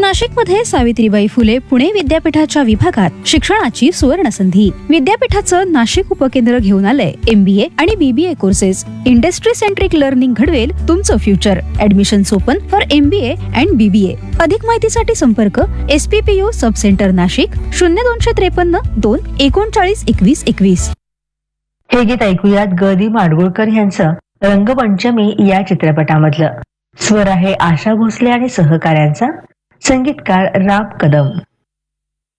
नाशिकमध्ये सावित्रीबाई फुले पुणे विद्यापीठाच्या विभागात शिक्षणाची सुवर्ण संधी. विद्यापीठाचं नाशिक उपकेंद्र घेऊन आलंय MBA आणि BBA courses. Industry centric learning घडवेल तुमचं future. Admissions open for MBA and BBA. अधिक माहितीसाठी संपर्क SPPU सब सेंटर नाशिक 0253 2 39 21 21. हे गीत ऐकूयात ग दी माडगुळकर यांचं रंगपंचमी या चित्रपटामधलं. स्वर आहे आशा भोसले आणि सहकाऱ्यांचा. संगीतकार राम कदम.